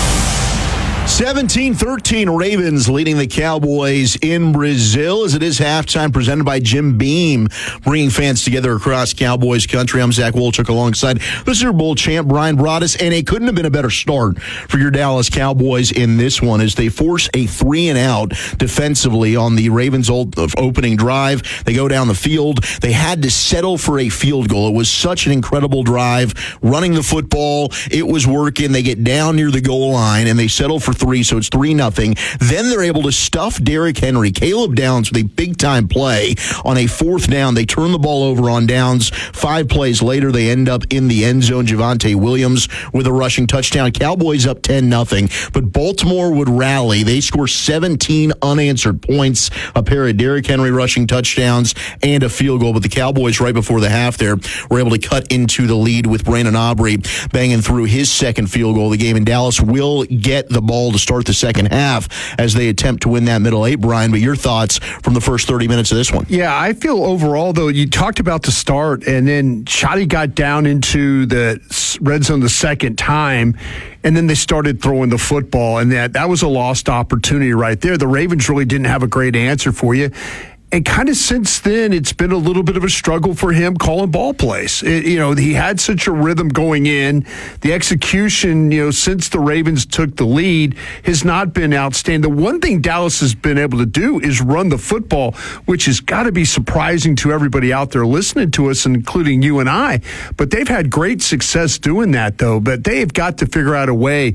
seventeen thirteen Ravens leading the Cowboys in Brazil as it is halftime, presented by Jim Beam, bringing fans together across Cowboys country. I'm Zach Wolchuk alongside the Super Bowl champ Brian Broaddus, and it couldn't have been a better start for your Dallas Cowboys in this one as they force a three and out defensively on the Ravens' old opening drive. They go down the field. They had to settle for a field goal. It was such an incredible drive, running the football. It was working. They get down near the goal line, and they settle for three, so it's three nothing. Then they're able to stuff Derrick Henry, Caleb Downs with a big-time play on a fourth down. They turn the ball over on downs. Five plays later, they end up in the end zone. Javonte Williams with a rushing touchdown. Cowboys up ten nothing, but Baltimore would rally. They score seventeen unanswered points, a pair of Derrick Henry rushing touchdowns, and a field goal. But the Cowboys, right before the half there, were able to cut into the lead with Brandon Aubrey banging through his second field goal of the game. And Dallas will get the ball to start the second half as they attempt to win that middle eight, Brian. But your thoughts from the first thirty minutes of this one? Yeah, I feel overall, though, you talked about the start, and then Shotty got down into the red zone the second time, and then they started throwing the football, and that, that was a lost opportunity right there. The Ravens really didn't have a great answer for you. And kind of since then, it's been a little bit of a struggle for him calling ball plays. It, you know, he had such a rhythm going in. The execution, you know, since the Ravens took the lead, has not been outstanding. The one thing Dallas has been able to do is run the football, which has got to be surprising to everybody out there listening to us, including you and I. But they've had great success doing that, though. But they've got to figure out a way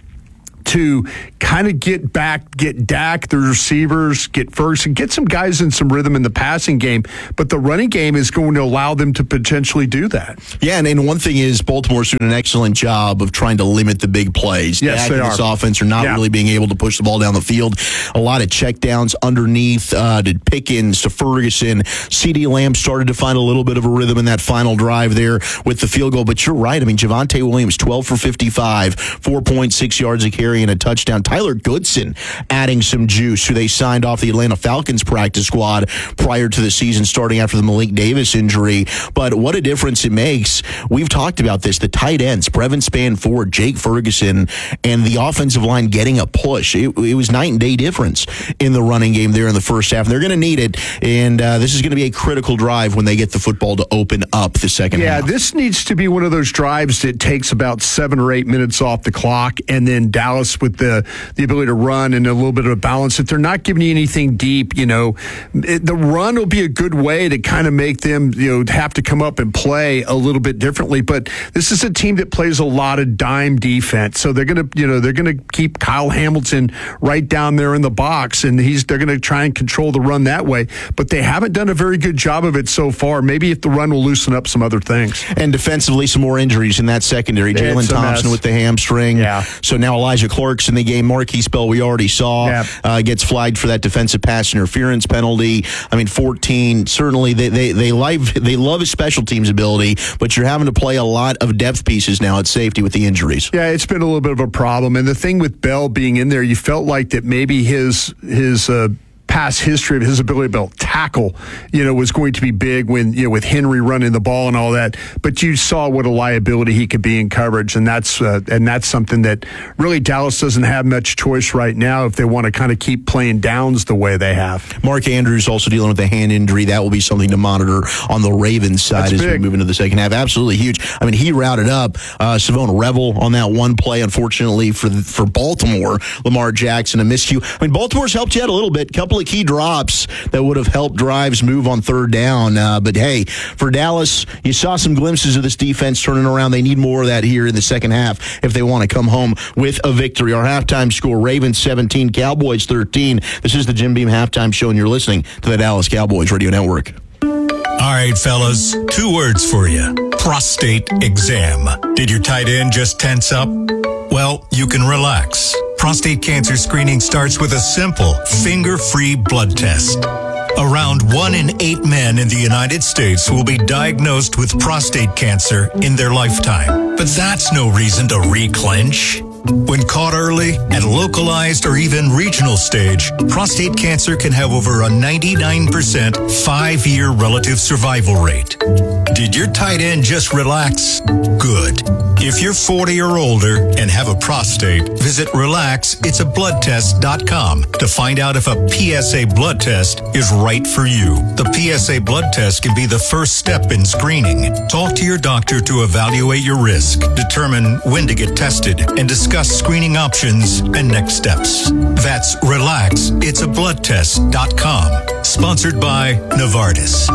to kind of get back, get Dak, the receivers, get Ferguson, get some guys in some rhythm in the passing game. But the running game is going to allow them to potentially do that. Yeah, and, and one thing is Baltimore's doing an excellent job of trying to limit the big plays. Yes, Dak they and are. this offense are not Yeah. really being able to push the ball down the field. A lot of checkdowns underneath uh, to Pickens, to Ferguson. CeeDee Lamb started to find a little bit of a rhythm in that final drive there with the field goal. But you're right. I mean, Javonte Williams, twelve for fifty-five, four point six yards a carry and a touchdown. Tyler Goodson adding some juice, who they signed off the Atlanta Falcons practice squad prior to the season starting after the Malik Davis injury. But what a difference it makes. We've talked about this. The tight ends, Brevin Spann-Ford, Jake Ferguson, and the offensive line getting a push. It, it was night and day difference in the running game there in the first half. They're going to need it, and uh, this is going to be a critical drive when they get the football to open up the second Yeah, half. this needs to be one of those drives that takes about seven or eight minutes off the clock, and then Dallas with the the ability to run and a little bit of balance. If they're not giving you anything deep, you know, it, the run will be a good way to kind of make them, you know, have to come up and play a little bit differently. But this is a team that plays a lot of dime defense, so they're going to, you know, they're going to keep Kyle Hamilton right down there in the box, and he's they're going to try and control the run that way. But they haven't done a very good job of it so far. Maybe if the run will loosen up some other things. And defensively, some more injuries in that secondary. Jalen It's a Thompson mess. with the hamstring. Yeah. So now Elijah Clark's in the game. Marquise Bell, we already saw, Yeah. uh, gets flagged for that defensive pass interference penalty. I mean, fourteen, certainly they, they, they, like, they love his special teams ability, but you're having to play a lot of depth pieces now at safety with the injuries. Yeah, it's been a little bit of a problem. And the thing with Bell being in there, you felt like that maybe his his uh, past history of his ability to tackle, you know, was going to be big when, you know, with Henry running the ball and all that. But you saw what a liability he could be in coverage, and that's uh, and that's something that really Dallas doesn't have much choice right now if they want to kind of keep playing downs the way they have. Mark Andrews also dealing with a hand injury. That will be something to monitor on the Ravens side That's as big. we move into the second half. Absolutely huge. I mean, he routed up uh, Savone Revel on that one play, unfortunately, for the, for Baltimore. Lamar Jackson, a miscue. I mean, Baltimore's helped you out a little bit. Couple of key drops that would have helped drives move on third down. Uh, but, hey, for Dallas, you saw some glimpses of this defense turning around. They need more of that here in the second half if they want to come home with a victory. Our halftime score, Ravens seventeen, Cowboys thirteen. This is the Jim Beam Halftime Show, and you're listening to the Dallas Cowboys Radio Network. All right, fellas, two words for you. Prostate exam. Did your tight end just tense up? Well, you can relax. Prostate cancer screening starts with a simple, finger-free blood test. Around one in eight men in the United States will be diagnosed with prostate cancer in their lifetime. But that's no reason to reclench. When caught early, at localized or even regional stage, prostate cancer can have over a ninety-nine percent five-year relative survival rate. Did your tight end just relax? Good. If you're forty or older and have a prostate, visit relax it's a blood test dot com to find out if a P S A blood test is right for you. The P S A blood test can be the first step in screening. Talk to your doctor to evaluate your risk, determine when to get tested, and discuss screening options and next steps. That's relax it's a blood test dot com. Sponsored by Novartis.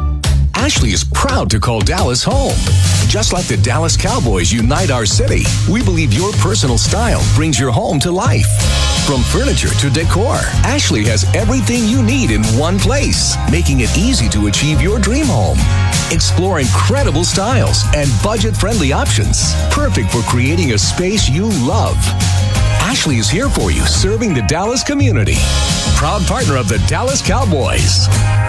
Ashley is proud to call Dallas home. Just like the Dallas Cowboys unite our city, we believe your personal style brings your home to life. From furniture to decor, Ashley has everything you need in one place, making it easy to achieve your dream home. Explore incredible styles and budget-friendly options, perfect for creating a space you love. Ashley is here for you, serving the Dallas community. Proud partner of the Dallas Cowboys.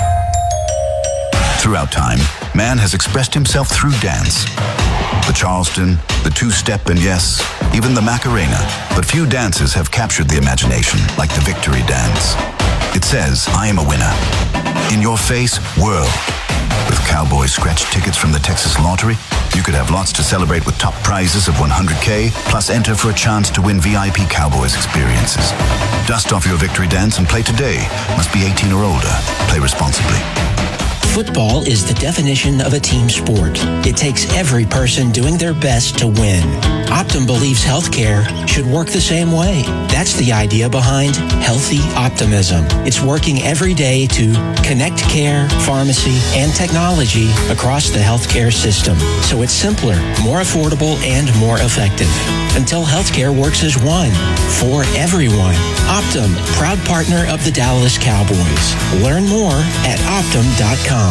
Throughout time, man has expressed himself through dance. The Charleston, the two-step, and yes, even the Macarena. But few dances have captured the imagination like the Victory Dance. It says, I am a winner. In your face, world. With Cowboys scratch tickets from the Texas Lottery, you could have lots to celebrate with top prizes of one hundred K, plus enter for a chance to win V I P Cowboys experiences. Dust off your victory dance and play today. Must be eighteen or older. Play responsibly. Football is the definition of a team sport. It takes every person doing their best to win. Optum believes healthcare should work the same way. That's the idea behind Healthy Optimism. It's working every day to connect care, pharmacy, and technology across the healthcare system, so it's simpler, more affordable, and more effective. Until healthcare works as one, for everyone. Optum, proud partner of the Dallas Cowboys. Learn more at optum dot com.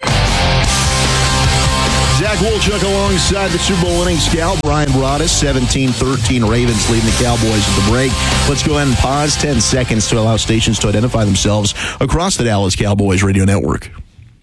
Zach Wolchuk alongside the Super Bowl winning scout, Brian Broaddus, seventeen thirteen Ravens leading the Cowboys at the break. Let's go ahead and pause ten seconds to allow stations to identify themselves across the Dallas Cowboys radio network.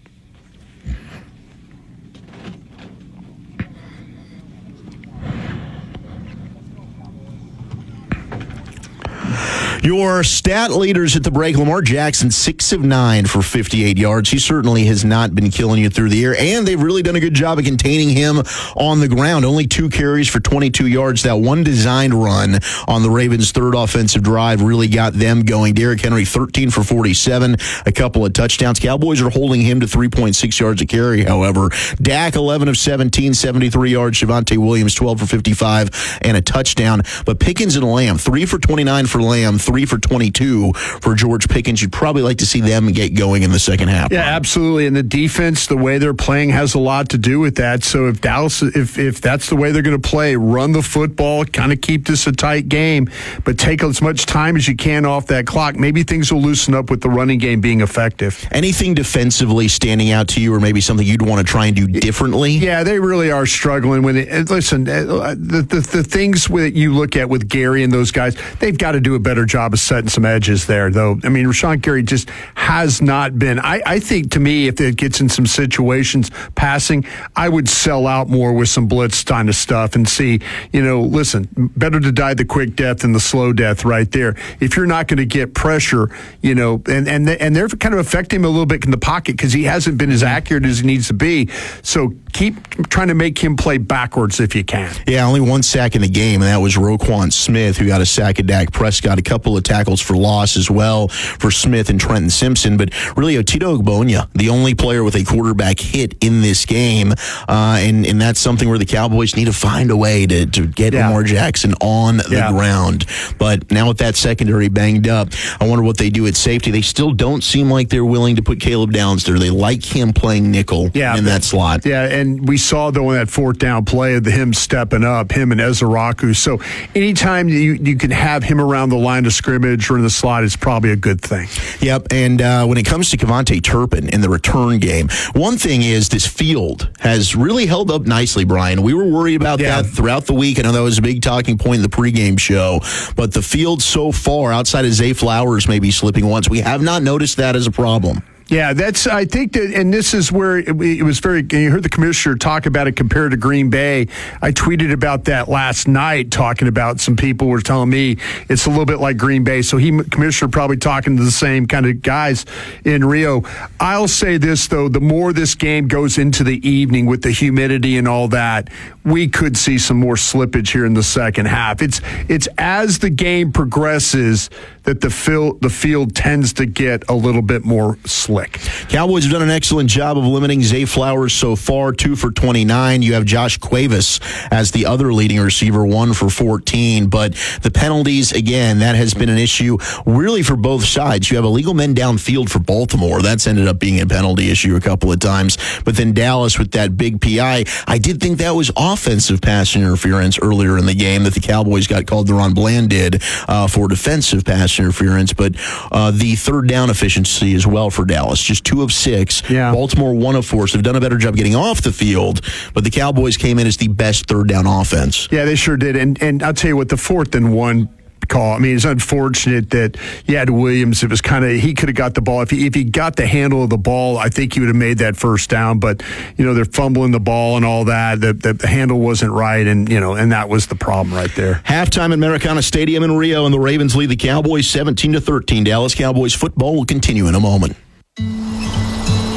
Your stat leaders at the break, Lamar Jackson, six of nine for fifty-eight yards. He certainly has not been killing you through the air, and they've really done a good job of containing him on the ground. Only two carries for twenty-two yards. That one designed run on the Ravens' third offensive drive really got them going. Derrick Henry, thirteen for forty-seven, a couple of touchdowns. Cowboys are holding him to three point six yards a carry, however. Dak, eleven of seventeen, seventy-three yards. Javonte Williams, twelve for fifty-five, and a touchdown. But Pickens and Lamb, three for twenty-nine for Lamb, three for twenty-two for George Pickens. You'd probably like to see them get going in the second half. Yeah, absolutely. And the defense, the way they're playing, has a lot to do with that. So if Dallas, if if that's the way they're going to play, run the football, kind of keep this a tight game, but take as much time as you can off that clock, maybe things will loosen up with the running game being effective. Anything defensively standing out to you, or maybe something you'd want to try and do differently? Yeah, they really are struggling with it. Listen, the, the, the things that you look at with Gary and those guys, they've got to do a better job of setting some edges there, though. I mean, Rashawn Gary just has not been. I, I think, to me, if it gets in some situations passing, I would sell out more with some blitz kind of stuff and see, you know, listen, better to die the quick death than the slow death right there. If you're not going to get pressure, you know, and, and, and they're kind of affecting him a little bit in the pocket because he hasn't been as accurate as he needs to be. So keep trying to make him play backwards if you can. Yeah, only one sack in the game, and that was Roquan Smith, who got a sack of Dak Prescott, a couple of tackles for loss as well for Smith and Trenton Simpson. But really, Otito Ogbonya, the only player with a quarterback hit in this game, uh, and, and that's something where the Cowboys need to find a way to, to get yeah. Lamar Jackson on the yeah. ground. But now with that secondary banged up, I wonder what they do at safety. They still don't seem like they're willing to put Caleb Downs there. They like him playing nickel yeah, in that slot. Yeah, and we saw, though, in that fourth down play of the, him stepping up, him and Ezraku. So anytime you, you can have him around the line of scrimmage or in the slot is probably a good thing. Yep, and uh, when it comes to KaVontae Turpin in the return game, one thing is this field has really held up nicely, Brian. We were worried about yeah. that throughout the week. I know that was a big talking point in the pregame show, but the field so far, outside of Zay Flowers maybe slipping once, we have not noticed that as a problem. Yeah, that's, I think that, and this is where it, it was very, you heard the commissioner talk about it compared to Green Bay. I tweeted about that last night, talking about some people were telling me it's a little bit like Green Bay. So he, commissioner, probably talking to the same kind of guys in Rio. I'll say this, though, the more this game goes into the evening with the humidity and all that, we could see some more slippage here in the second half. It's, it's as the game progresses that the field, the field tends to get a little bit more slick. Cowboys have done an excellent job of limiting Zay Flowers so far, two for twenty-nine. You have Josh Cuevas as the other leading receiver, one for fourteen. But the penalties, again, that has been an issue really for both sides. You have illegal men downfield for Baltimore. That's ended up being a penalty issue a couple of times. But then Dallas with that big P I. I did think that was offensive pass interference earlier in the game that the Cowboys got called. DaRon Bland did uh, for defensive pass interference. But uh, the third down efficiency as well for Dallas. Just two of six. Yeah. Baltimore one of four. So they've done a better job getting off the field, but the Cowboys came in as the best third down offense. Yeah, they sure did. And and I'll tell you what, the fourth and one call, I mean, it's unfortunate that you had Williams. It was kind of, he could have got the ball. If he, if he got the handle of the ball, I think he would have made that first down. But, you know, they're fumbling the ball and all that. The, the, the handle wasn't right, and, you know, and that was the problem right there. Halftime at Maracana Stadium in Rio, and the Ravens lead the Cowboys seventeen to thirteen. Dallas Cowboys football will continue in a moment.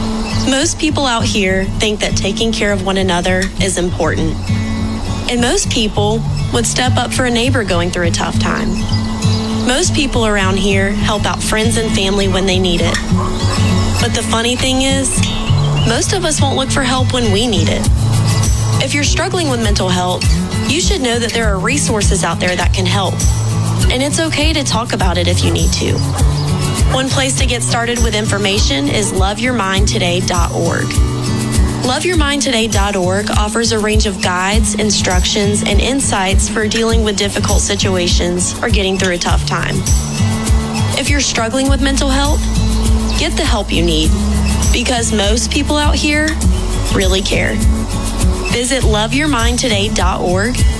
Most people out here think that taking care of one another is important. And most people would step up for a neighbor going through a tough time. Most people around here help out friends and family when they need it. But the funny thing is, most of us won't look for help when we need it. If you're struggling with mental health, you should know that there are resources out there that can help. And it's okay to talk about it if you need to. One place to get started with information is love your mind today dot org. love your mind today dot org offers a range of guides, instructions, and insights for dealing with difficult situations or getting through a tough time. If you're struggling with mental health, get the help you need, because most people out here really care. Visit love your mind today dot org